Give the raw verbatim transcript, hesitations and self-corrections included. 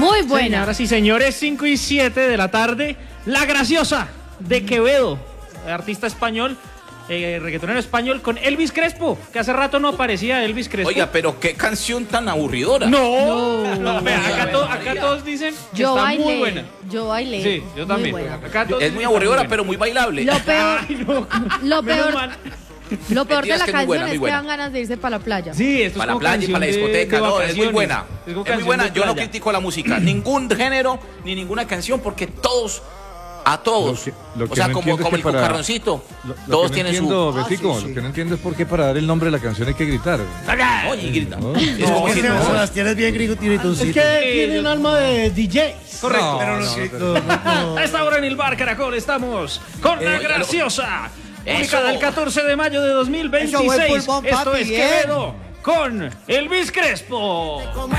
Muy buena. Señoras y señores, cinco y siete de la tarde, La Graciosa de Quevedo, artista español, eh, reggaetonero español, con Elvis Crespo, que hace rato no aparecía Elvis Crespo. Oiga, pero qué canción tan aburridora. No, No. no, vea, acá, to- acá todos dicen que Yo está bailé. muy buena. Yo bailé. Sí, yo también. Muy buena. Acá todos Es dicen muy que aburridora, está pero muy bailable. Lo peor, Ay, no. lo Menos peor, mal. lo peor de Mentiras la que es muy canción buena, es muy que buena. dan ganas de irse para la playa. Sí, esto Para es la como playa y canción para la de- discoteca, de no, es muy vacaciones. buena. Es como Es muy canción buena. de Yo no playa. critico la música, ningún género ni ninguna canción, porque todos, a todos, Lo que- lo o que sea, no como, entiendo es como que el para- cucarroncito, Lo, lo todos que no tienen entiendo, su... Betico, Ah, sí, sí. lo que no entiendo es por qué para dar el nombre de la canción hay que gritar. Oye, y grita. No. Es como Es si que no- Sebastián es bien gritoncito. Es que tienen alma de D Js. Correcto. Pero no, sí, no, no, no. A esta hora en el Bar Caracol estamos con La Eh, Graciosa, Eso. publicada el catorce de mayo de dos mil Eso, buen veintiséis. pulmón, Esto papi, es bien. Quevedo con Elvis Crespo.